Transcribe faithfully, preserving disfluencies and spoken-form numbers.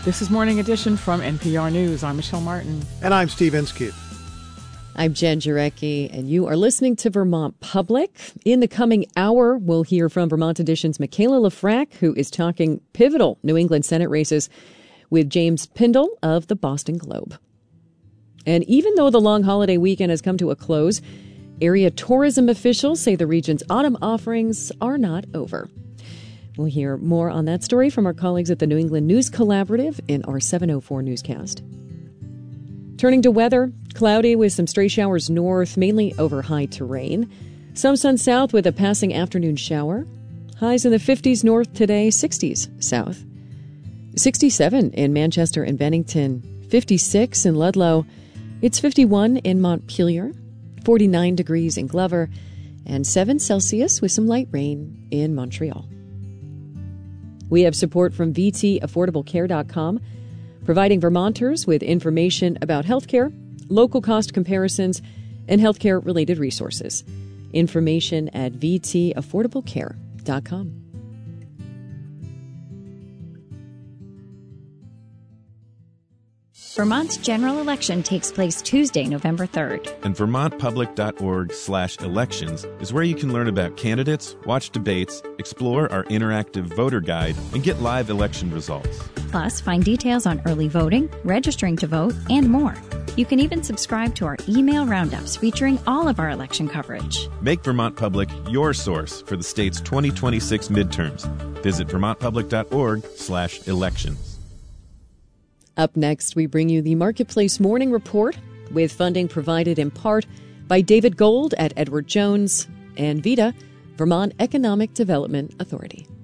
This is Morning Edition from N P R News. I'm Michelle Martin. And I'm Steve Inskeep. I'm Jen Jarecki, and you are listening to Vermont Public. In the coming hour, we'll hear from Vermont Edition's Michaela Lafrac, who is talking pivotal New England Senate races with James Pindell of the Boston Globe. And even though the long holiday weekend has come to a close, area tourism officials say the region's autumn offerings are not over. We'll hear more on that story from our colleagues at the New England News Collaborative in our seven oh four newscast. Turning to weather, cloudy with some stray showers north, mainly over high terrain. Some sun south with a passing afternoon shower. Highs in the fifties north today, sixties south. sixty-seven in Manchester and Bennington, fifty-six in Ludlow. It's fifty-one in Montpelier, forty-nine degrees in Glover, and seven Celsius with some light rain in Montreal. We have support from V T affordable care dot com, providing Vermonters with information about healthcare, local cost comparisons, and healthcare-related resources. Information at V T affordable care dot com. Vermont's general election takes place Tuesday, November third. And vermont public dot org slash elections is where you can learn about candidates, watch debates, explore our interactive voter guide, and get live election results. Plus, find details on early voting, registering to vote, and more. You can even subscribe to our email roundups featuring all of our election coverage. Make Vermont Public your source for the state's twenty twenty-six midterms. Visit vermont public dot org slash elections. Up next, we bring you the Marketplace Morning Report with funding provided in part by David Gold at Edward Jones and VITA, Vermont Economic Development Authority.